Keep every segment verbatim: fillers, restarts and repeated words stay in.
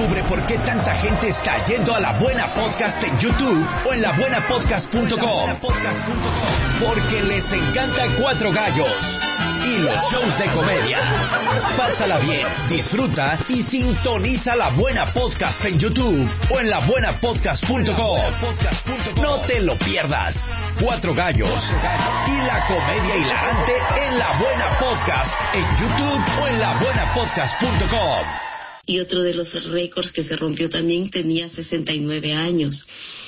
Descubre por qué tanta gente está yendo a La Buena Podcast en YouTube o en la buena podcast punto com. Porque les encanta Cuatro Gallos y los shows de comedia. Pásala bien, disfruta y sintoniza La Buena Podcast en YouTube o en la buena podcast punto com. No te lo pierdas. Cuatro Gallos y la comedia hilarante en La Buena Podcast en YouTube o en la buena podcast punto com. Y otro de los récords que se rompió también tenía sesenta y nueve años.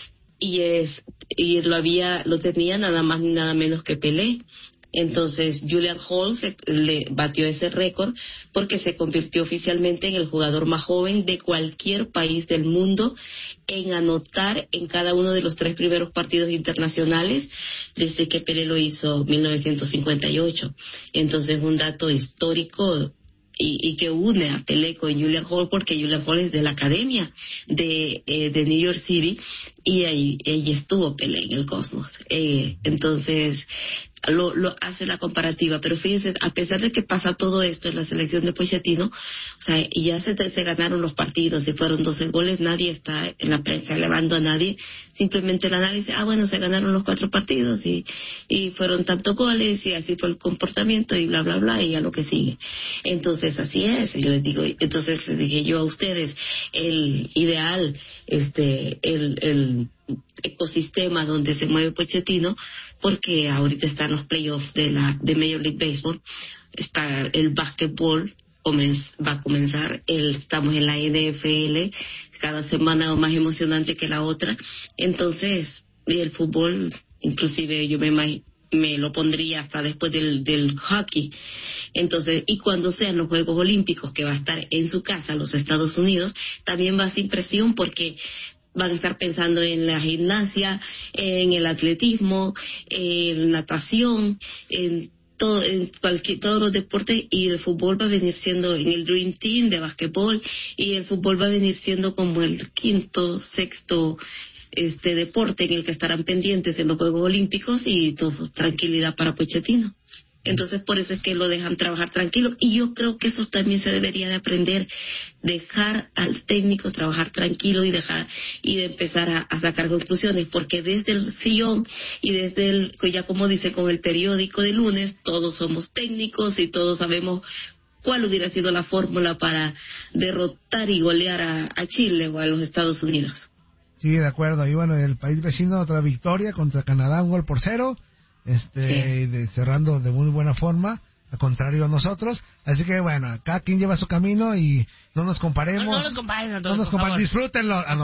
Y es y lo había lo tenía nada más ni nada menos que Pelé. Entonces Julian Hall se, le batió ese récord porque se convirtió oficialmente en el jugador más joven de cualquier país del mundo en anotar en cada uno de los tres primeros partidos internacionales desde que Pelé lo hizo en mil novecientos cincuenta y ocho. Entonces un dato histórico y, y que une a Pelé con Julian Hall, porque Julian Hall es de la academia de, eh, de New York City y ahí, ahí estuvo Pelé en el Cosmos. Eh, entonces Lo, lo hace la comparativa, pero fíjense, a pesar de que pasa todo esto en la selección de Pochettino, o sea, y ya se, se ganaron los partidos y fueron doce goles, nadie está en la prensa elevando a nadie, simplemente el análisis, ah bueno, se ganaron los cuatro partidos y, y fueron tantos goles y así fue el comportamiento y bla bla bla y a lo que sigue. Entonces así es, yo les digo, entonces les dije yo a ustedes, el ideal, este, el, el ecosistema donde se mueve Pochettino, porque ahorita están los playoffs de la de Major League Baseball, está el básquetbol, va a comenzar, el, estamos en la N F L, cada semana más emocionante que la otra, entonces, y el fútbol, inclusive yo me imagino, me lo pondría hasta después del, del hockey. Entonces, y cuando sean los Juegos Olímpicos, que va a estar en su casa, los Estados Unidos, también va sin presión porque van a estar pensando en la gimnasia, en el atletismo, en natación, en todo, en cualquier, todos los deportes, y el fútbol va a venir siendo en el Dream Team de basquetbol, y el fútbol va a venir siendo como el quinto, sexto este deporte en el que estarán pendientes en los Juegos Olímpicos, y todo, tranquilidad para Pochettino. Entonces por eso es que lo dejan trabajar tranquilo, y yo creo que eso también se debería de aprender, dejar al técnico trabajar tranquilo y dejar y de empezar a, a sacar conclusiones, porque desde el sillón y desde el, ya como dice con el periódico de lunes, todos somos técnicos y todos sabemos cuál hubiera sido la fórmula para derrotar y golear a, a Chile o a los Estados Unidos. Sí, de acuerdo. Y bueno, el país vecino, otra victoria contra Canadá, un gol por cero. Este, sí. de, cerrando de muy buena forma, al contrario a nosotros, así que bueno, cada quien lleva su camino y no nos comparemos, no, no nos comparen a todos, no nos comparen, disfrútenlo, ah,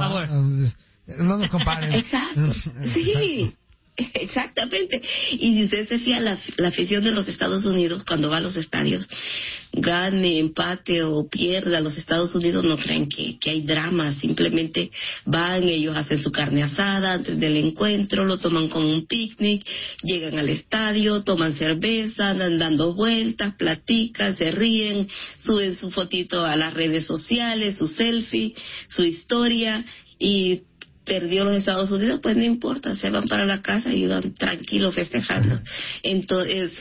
no, no nos comparen. Exacto, sí, exactamente. Y si usted se fía, la, la afición de los Estados Unidos cuando va a los estadios, gane, empate o pierda, los Estados Unidos no creen que, que hay drama, simplemente van, ellos hacen su carne asada antes del encuentro, lo toman como un picnic, llegan al estadio, toman cerveza, andan dando vueltas, platican, se ríen, suben su fotito a las redes sociales, su selfie, su historia, y perdió los Estados Unidos, pues no importa, se van para la casa y van tranquilos festejando. Entonces,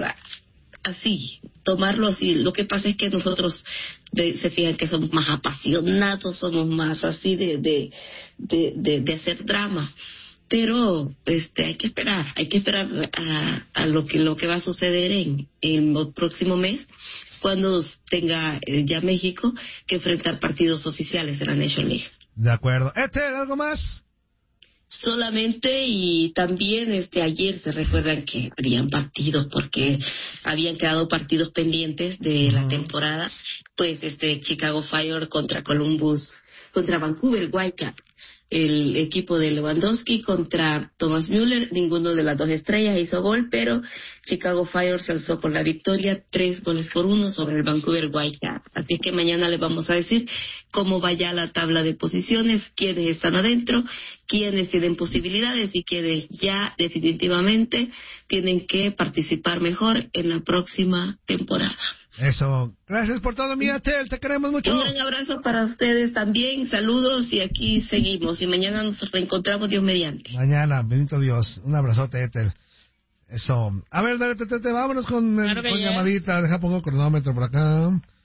así, tomarlo así. Lo que pasa es que nosotros de, se fijan que somos más apasionados, somos más así de de, de, de, de hacer drama. Pero este hay que esperar, hay que esperar a, a lo que lo que va a suceder en, en el próximo mes, cuando tenga eh, ya México que enfrentar partidos oficiales de la Nation League. De acuerdo. ¿Este algo más? Solamente, y también este ayer se recuerdan que habían partidos porque habían quedado partidos pendientes de la temporada, pues este Chicago Fire contra Columbus, contra Vancouver Whitecaps, el equipo de Lewandowski contra Thomas Müller, ninguno de las dos estrellas hizo gol, pero Chicago Fire se alzó con la victoria, tres goles por uno sobre el Vancouver Whitecaps. Así que mañana les vamos a decir cómo va ya la tabla de posiciones, quiénes están adentro, quiénes tienen posibilidades y quiénes ya definitivamente tienen que participar mejor en la próxima temporada. Eso. Gracias por todo, Mía Tel. Te queremos mucho. Un gran abrazo para ustedes también. Saludos, y aquí seguimos. Y mañana nos reencontramos, Dios mediante. Mañana, bendito Dios. Un abrazote, Ethel. Eso. A ver, dale, te, te, te, vámonos con, claro con llamadita. Deja pongo el cronómetro por acá.